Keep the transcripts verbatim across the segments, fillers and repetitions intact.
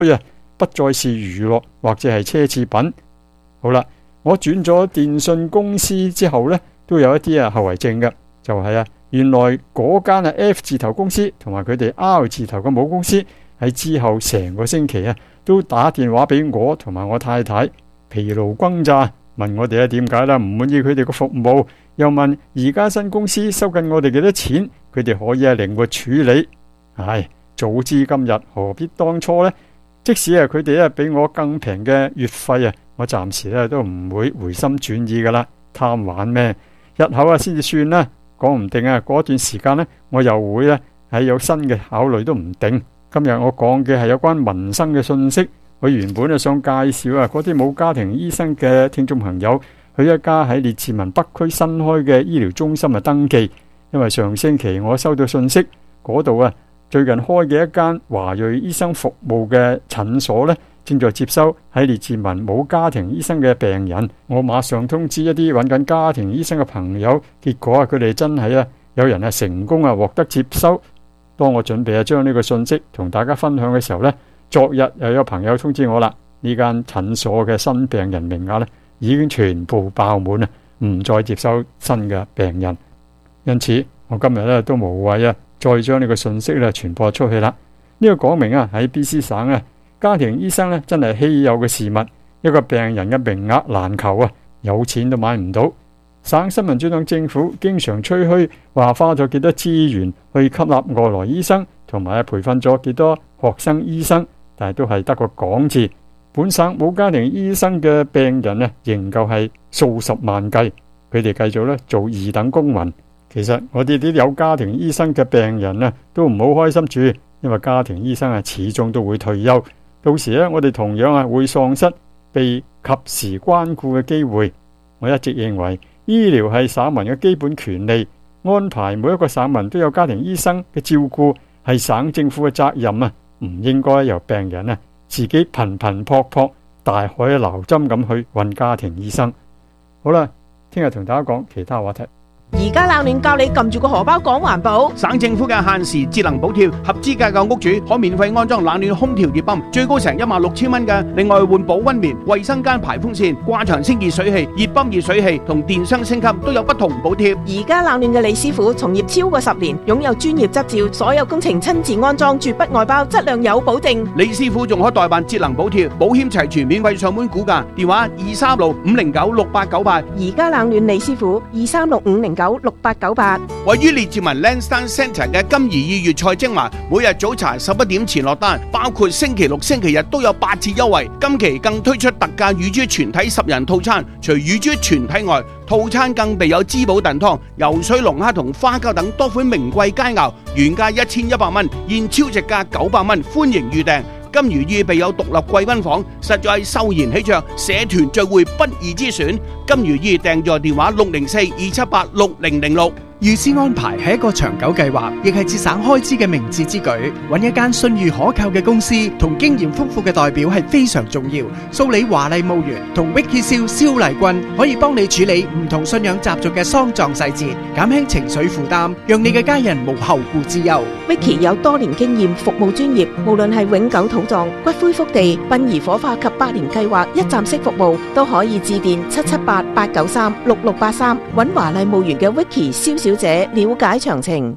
啊，不再是娛樂或者係奢侈品。好啦，我轉咗電信公司之後呢，都有一啲啊後遺症嘅，就係、是、啊，原來嗰間啊 F 字頭公司同埋佢哋 R 字頭嘅母公司喺之後成個星期啊，都打電話俾我同埋我太太，疲勞轟炸，問我哋啊點解啦，唔滿意佢哋嘅服務，又問而家新公司收緊我哋幾多錢，佢哋可以啊靈活處理。唉，早知今日何必當初呢？即使啊佢哋啊俾我更平嘅月費啊，我暫時咧都唔會回心轉意噶啦，貪玩咩？日後啊先至算啦，講唔定啊嗰段時間呢，我又會咧係有新嘅考慮都唔定。今日我講嘅係有關民生嘅信息，我原本啊想介紹啊嗰啲冇家庭醫生嘅聽眾朋友去一家喺列治文北區新開嘅醫療中心啊登記，因為上星期我收到信息，嗰度啊最近開嘅一間華裔醫生服務嘅診所呢，正在接收喺列治文冇家庭醫生嘅病人。我馬上通知一啲揾緊家庭醫生嘅朋友，結果啊佢哋真係啊有人係成功啊獲得接收。當我準備啊將呢個信息同大家分享嘅時候呢，昨日又有朋友通知我啦，呢間診所嘅新病人名額呢已經全部爆滿啦，唔再接收新嘅病人。因此我今日咧都無謂啊再將呢個信息咧傳播出去啦。呢個講明啊喺 B C 省啊，家庭醫生咧真係稀有嘅事物，一個病人嘅名額難求啊，有錢都買唔到。省新民主黨政府經常吹噓話花咗幾多資源去吸納外來醫生，同埋培訓咗幾多學生醫生，但係都係得個講字。本省冇家庭醫生嘅病人呢，仍舊係數十萬計，佢哋繼續咧做二等公民。其實我哋啲有家庭醫生嘅病人呢，都唔好開心住，因為家庭醫生啊始終都會退休，到時咧我哋同樣啊會喪失被及時關顧嘅機會。我一直認為醫療係省民嘅基本權利，安排每一個省民都有家庭醫生嘅照顧係省政府嘅責任啊，唔應該由病人啊自己頻頻撲撲大海撈針咁去揾家庭醫生。好啦，聽日同大家講其他話題。 而家冷暖教你撳住個荷包講環保。 省政府嘅限時節能補貼，合資格嘅屋主可免費安裝冷暖空調熱泵，最高成一萬六千蚊嘅。另外換保溫棉、衛生間排風扇、掛牆清潔水器、熱泵熱水器同電箱升級都有不同補貼。 而家冷暖嘅李師傅從業超過十年，擁有專業執照，所有工程親自安裝，絕不外包，質量有保證。 李師傅仲可代辦節能補貼，保險齊全，免費上門估價，電話二三六五零九六八九八。 而家冷暖李師傅二三六五零九六八九八。 位於列治文 Lansdowne Centre 嘅金怡意粵菜精華，每日早茶十一點前落單，包括星期六、星期日都有八折優惠。今期更推出特價乳豬全體十人套餐，除乳豬全體外，套餐更備有滋補燉湯、游水龍蝦同花膠等多款名貴佳肴，原價一千一百蚊，現超值價九百蚊，歡迎預訂。金如意備有獨立貴賓房，實在秀賢喜鵲，社團聚會不二之選。金如意訂座電話六零四二七八六零零六。 預先安排係一個長久計劃，亦係節省開支嘅明智之舉。揾一間信譽可靠嘅公司同經驗豐富嘅代表係非常重要。蘇里華麗墓園同 Vicky 蕭蕭麗君可以幫你處理唔同信仰習俗嘅喪葬細節，減輕情緒負擔，讓你嘅家人無後顧之憂。 Vicky 有多年經驗，服務專業，無論係永久土葬、骨灰福地、殯儀火化及百年計劃一站式服務，都可以致電七七八八九三六六八三，揾華麗墓園嘅 Vicky 蕭小姐了解詳情。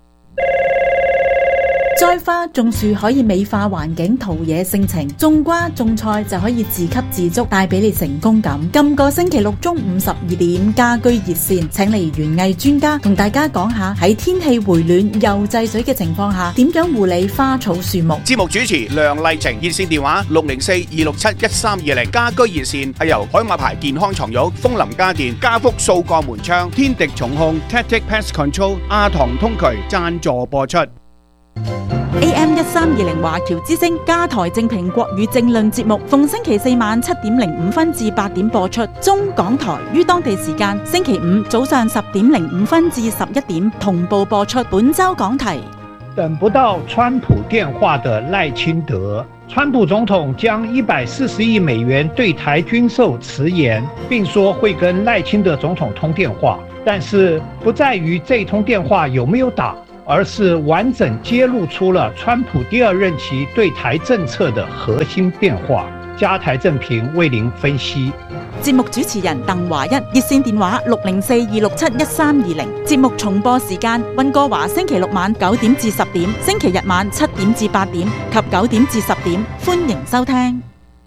栽花種樹可以美化環境，陶冶性情；種瓜種菜就可以自給自足，帶俾你成功感。今個星期六中午十二點，家居熱線請嚟園藝專家同大家講下喺天氣回暖又制水嘅情況下，點樣護理花草樹木。 節目主持梁麗晴，熱線電話六零四二六七一三二零。家居熱線係由海馬牌健康床褥、楓林家電、家福掃鋼門窗、天敵重控、Tactic Pest Control、阿唐通渠贊助播出。 A M 一三二零華僑之聲加台正評國語政論節目，逢星期四晚七點零五分至八點播出。中港台於當地時間星期五早上十點零五分至十一點同步播出。本周講題： 等不到川普電話的賴清德。川普總統將一百四十億美元對台軍售遲延，並說會跟賴清德總統通電話，但是不在於這通電話有沒有打， 而是完整揭露出了川普第二任期对台政策的核心變化。加台正評為您分析。 節目主持人鄧華一，熱線電話六零四二六七一三二零。節目重播時間溫哥華星期六晚九點至十點，星期日晚七點至八點及九點至十點，歡迎收聽。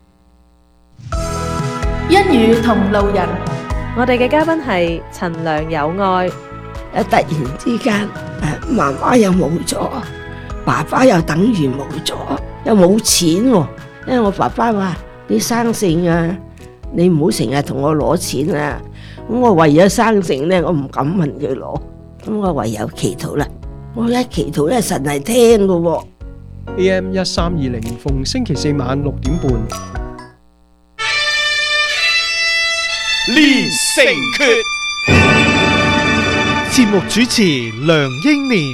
一語同路人， 我哋嘅嘉賓係陳良友愛。 誒，突然之間，誒，媽媽又冇咗，爸爸又等於冇咗，又冇錢喎。因為我爸爸話：你生性啊，你唔好成日同我攞錢啊。咁我為咗生性咧，我唔敢問佢攞，咁我唯有祈禱啦。我一祈禱咧，神係聽噶喎。 A M 一三二零，逢星期四晚六點半。 連城訣， 節目主持梁英年。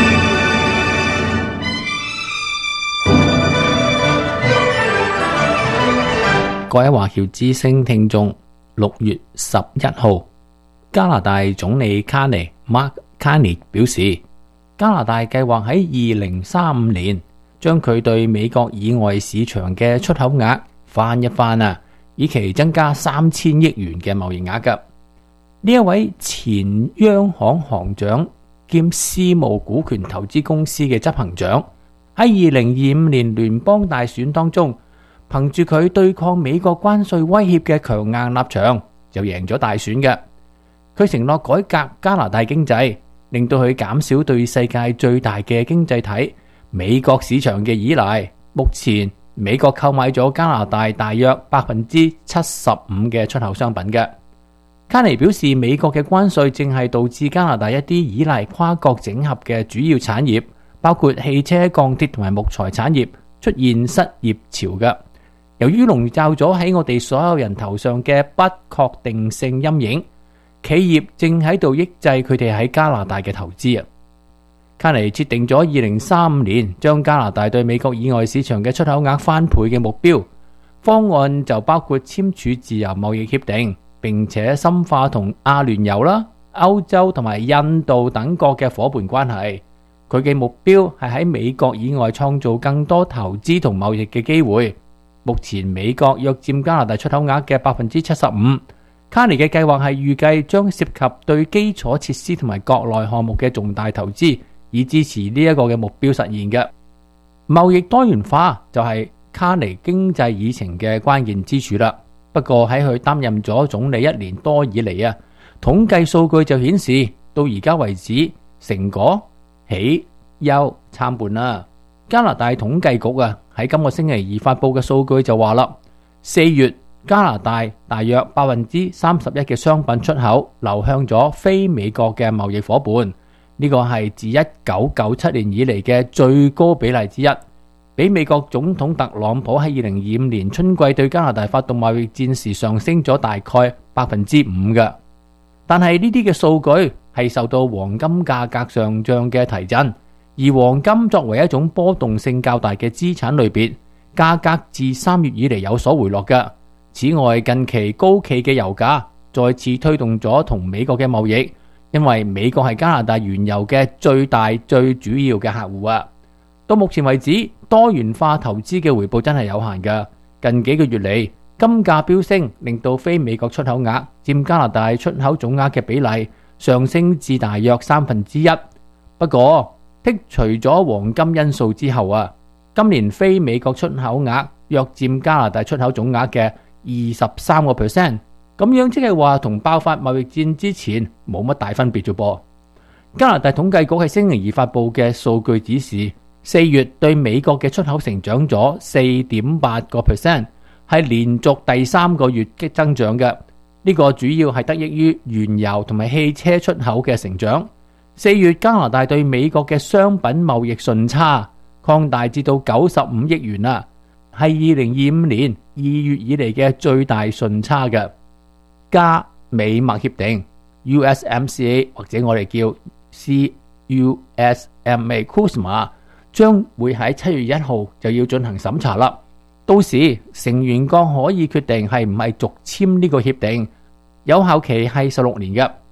各位華僑之聲聽眾，六月十一號，加拿大總理卡尼 Mark Carney 表示，加拿大計劃喺二零三五年將佢對美國以外市場嘅出口額翻一番啊，以期增加三千億元嘅貿易額㗎。呢一位前央行行長兼私募股權投資公司嘅執行長，喺二零二五年聯邦大選當中，憑住佢對抗美國關稅威脅嘅強硬立場，就贏咗大選嘅。佢承諾改革加拿大經濟，令到佢減少對世界最大嘅經濟體美國市場嘅依賴。目前美國購買咗加拿大大約百分之七十五嘅出口商品嘅。卡尼表示，美國嘅關稅正係導致加拿大一啲依賴跨國整合嘅主要產業，包括汽車、鋼鐵同埋木材產業出現失業潮嘅。由於籠罩咗喺我哋所有人頭上嘅不確定性陰影，企業正喺度抑制佢哋喺加拿大嘅投資啊。卡尼設定咗二零三五年將加拿大對美國以外市場嘅出口額翻倍嘅目標，方案就包括簽署自由貿易協定，並且深化同阿聯酋啦、歐洲同埋印度等國嘅夥伴關係。佢嘅目標係喺美國以外創造更多投資同貿易嘅機會。目前美國約佔加拿大出口額嘅百分之七十五。卡尼嘅計劃係預計將涉及對基礎設施同埋國內項目嘅重大投資，以支持呢一個嘅目標實現嘅。貿易多元化就係卡尼經濟議程嘅關鍵之處啦。不過喺佢擔任咗總理一年多以嚟啊，統計數據就顯示到而家為止成果喜憂參半啦。加拿大統計局啊喺今個星期二發佈嘅數據就話啦，四月加拿大大約百分之三十一嘅商品出口流向咗非美國嘅貿易夥伴，呢個係自一九九七年以嚟嘅最高比例之一，比美國總統特朗普喺二零二五年春季對加拿大發動貿易戰時上升咗大概百分之五嘅。但係呢啲嘅數據係受到黃金價格上漲嘅提振。而黃金作為一種波動性較大嘅資產類別，價格自三月以嚟有所回落嘅。此外，近期高企嘅油價再次推動咗同美國嘅貿易，因為美國係加拿大原油嘅最大最主要嘅客戶啊。到目前為止，多元化投資嘅回報真係有限嘅。近幾個月嚟，金價飆升，令到非美國出口額佔加拿大出口總額嘅比例上升至大約三分之一。不過，剔除咗黃金因素之後啊，今年非美國出口額約佔加拿大出口總額嘅二十三個 percent， 咁樣即係話同爆發貿易戰之前冇乜大分別啫噃。加拿大統計局喺星期二發佈嘅數據指示，四月對美國嘅出口成長咗四點八個 percent， 係連續第三個月嘅增長嘅。呢個主要係得益於原油同埋汽車出口嘅成長。四月加拿大對美國嘅商品貿易順差擴大至到九十五億元啦，係二零二五年二月以嚟嘅最大順差嘅。加美貿協定 U S M C A 或者我哋叫 C U S M A C U S M A 將會喺七月一號就要進行審查啦。到時成員國可以決定係唔係續簽呢個協定，有效期係十六年嘅。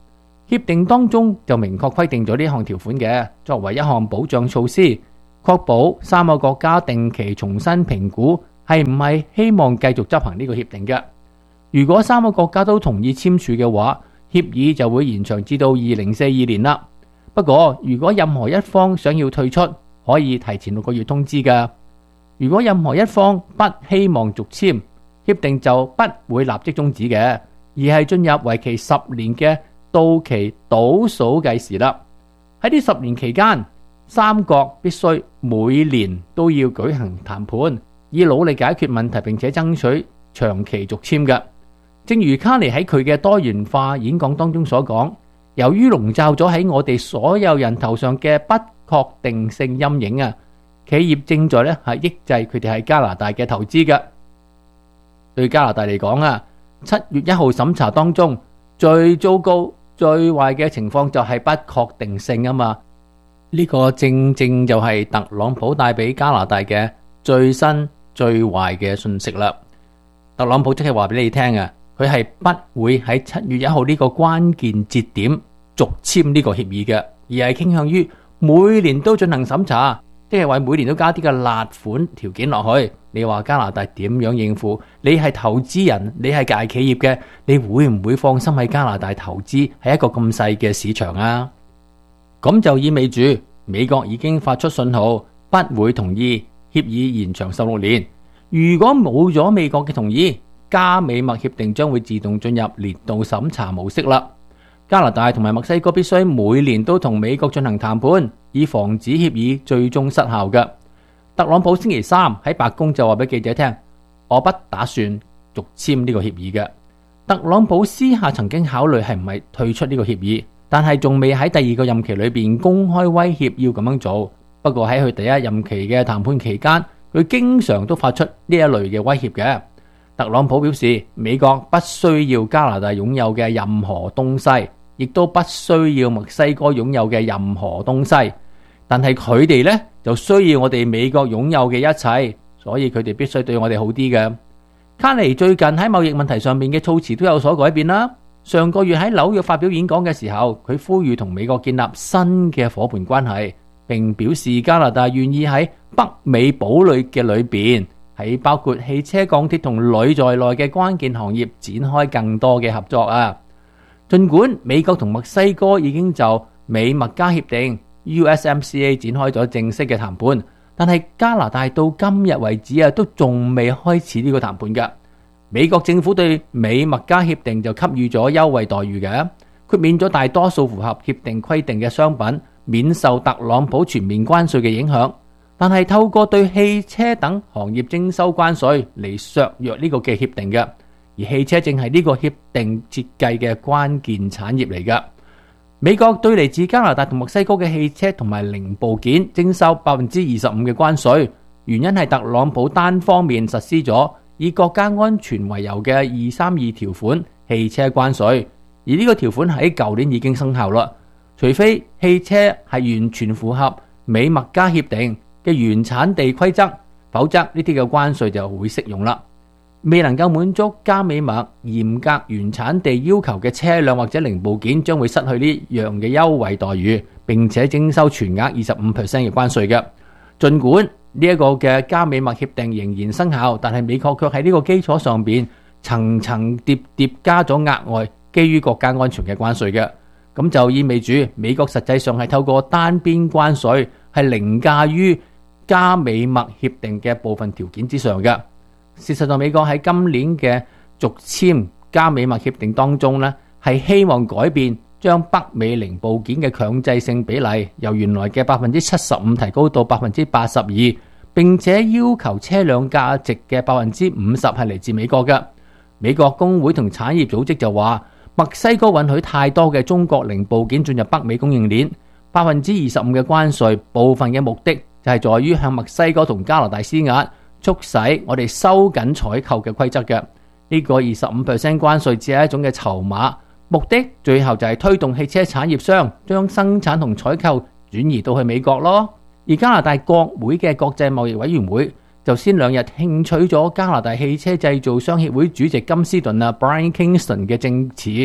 協定當中就明確規定咗呢項條款嘅，作為一項保障措施，確保三個國家定期重新評估係唔係希望繼續執行呢個協定嘅。如果三個國家都同意簽署嘅話，協議就會延長至到二零四二年啦。不過如果任何一方想要退出，可以提前六個月通知㗎。如果任何一方不希望續簽，協定就不會立即終止嘅，而係進入為期十年嘅到期倒數計時啦。喺呢十年期間，三國必須每年都要舉行談判，以努力解決問題，並且爭取長期續簽嘅。正如卡尼喺佢嘅多元化演講當中所講，由於籠罩咗喺我哋所有人頭上嘅不確定性陰影啊，企業正在咧係抑制佢哋喺加拿大嘅投資嘅。對加拿大嚟講啊，七月一號審查當中最糟糕、最壞嘅情況就係不確定性啊嘛。呢個正正就係特朗普帶俾加拿大嘅最新最壞嘅信息啦。特朗普即係話俾你聽啊，佢係不會喺七月一號呢個關鍵節點續簽呢個協議嘅，而係傾向於每年都進行審查，即係話每年都加啲嘅辣款條件落去。你話加拿大點樣應付？你係投資人，你係大企業嘅，你會唔會放心喺加拿大投資？係一個咁細嘅市場啊？咁就意味住美國已經發出信號，不會同意協議延長十六年。如果冇咗美國嘅同意，加美墨協定將會自動進入年度審查模式啦。加拿大同埋墨西哥必須每年都同美國進行談判，以防止協議最終失效嘅。特朗普星期三喺白宮就話俾記者聽，我不打算續簽呢個協議嘅。特朗普私下曾經考慮係唔係退出呢個協議，但係仲未喺第二個任期裏邊公開威脅要咁樣做。不過喺佢第一任期嘅談判期間，佢經常都發出呢一類嘅威脅嘅。特朗普表示，美國不需要加拿大擁有嘅任何東西，亦都不需要墨西哥擁有嘅任何東西，但係佢哋呢就需要我哋美國擁有嘅一切，所以佢哋必須對我哋好啲嘅。卡尼最近喺貿易問題上面嘅措辭都有所改變啦。上個月喺紐約發表演講嘅時候，佢呼籲同美國建立新嘅夥伴關係，並表示加拿大願意喺北美堡壘嘅裏邊，喺包括汽車、鋼鐵同鋁在內嘅關鍵行業展開更多嘅合作啊！儘管美國同墨西哥已經就美墨加協定 U S M C A 展開咗正式嘅談判，但係加拿大到今日為止啊，都仲未開始呢個談判嘅。美國政府對美墨加協定就給予咗優惠待遇嘅，豁免咗大多數符合協定規定嘅商品免受特朗普全面關稅嘅影響。但係透過對汽車等行業徵收關稅嚟削弱呢個嘅協定嘅，而汽車正係呢個協定設計嘅關鍵產業嚟㗎。美國對嚟自加拿大同墨西哥嘅汽車同埋零部件徵收百分之二十五嘅關稅，原因係特朗普單方面實施咗以國家安全為由嘅二三二條款汽車關稅，而呢個條款喺舊年已經生效啦。除非汽車係完全符合美墨加協定嘅原產地規則，否則呢啲嘅關稅就會適用啦。未能夠滿足加美墨嚴格原產地要求嘅車輛或者零部件將會失去呢樣嘅優惠待遇，並且徵收全額二十五 percent 嘅關稅嘅。儘管呢一個嘅加美墨協定仍然生效，但係美國卻喺呢個基礎上邊層層疊疊加咗額外基於國家安全嘅關稅嘅。咁就意味住美國實際上係透過單邊關稅係凌駕於加美墨協定嘅部分條件之上嘅。事實上，美國喺今年嘅續簽加美墨協定當中呢，係希望改變將北美零部件嘅強制性比例由原來嘅百分之七十五提高到百分之八十二，並且要求車輛價值嘅百分之五十係嚟自美國嘅。美國工會同產業組織就話，墨西哥允許太多嘅中國零部件進入北美供應鏈，百分之二十五嘅關稅部分嘅目的就係在於向墨西哥同加拿大施壓，促使我哋收緊採購嘅規則嘅。呢個二十五 percent 關稅只係一種嘅籌碼，目的最後就係推動汽車產業商將生產同採購轉移到去美國咯。而加拿大國會嘅國際貿易委員會就先兩日聽取咗加拿大汽車製造商協會主席金斯頓啊 Brian Kingston 嘅證詞，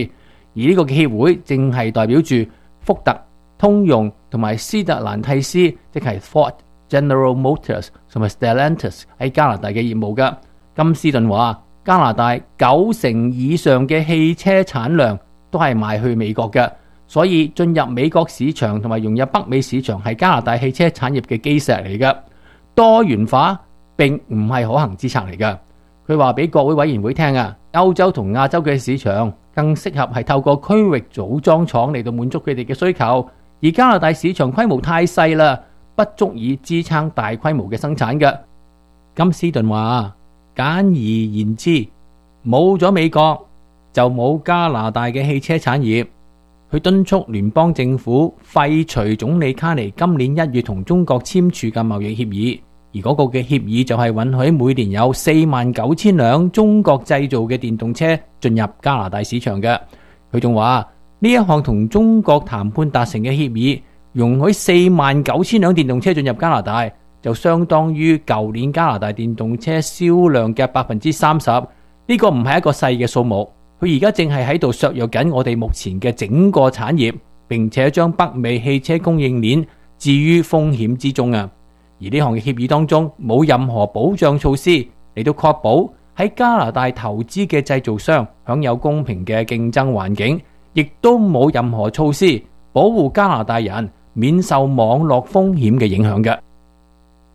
而呢個協會正係代表住福特、通用同埋斯特蘭蒂斯，即係 Ford、General Motors 同埋 Stellantis 喺加拿大嘅業務㗎。金斯頓話加拿大九成以上嘅汽車產量都係賣去美國嘅，所以進入美國市場同埋融入北美市場係加拿大汽車產業嘅基石嚟嘅。多元化並唔係可行之策嚟嘅。佢話俾國會委員會聽啊，歐洲同亞洲嘅市場更適合係透過區域組裝廠嚟到滿足佢哋嘅需求，而加拿大市場規模太細啦，不足以支撐大規模嘅生產嘅。金斯頓話簡而言之，冇咗美國就冇加拿大嘅汽車產業。佢敦促聯邦政府廢除總理卡尼今年一月同中國簽署嘅貿易協議，而嗰個嘅協議就係允許每年有四萬九千輛中國製造嘅電動車進入加拿大市場嘅。佢仲話呢一項同中國談判達成嘅協議，容許四萬九千輛電動車進入加拿大，就相當於舊年加拿大電動車銷量嘅百分之三十。呢個唔係一個細嘅數目。佢而家正係喺度削弱緊我哋目前嘅整個產業，並且將北美汽車供應鏈置於風險之中啊！而呢項嘅協議當中冇任何保障措施嚟到確保喺加拿大投資嘅製造商享有公平嘅競爭環境，亦都冇任何措施保護加拿大人免受網絡風險嘅影響嘅。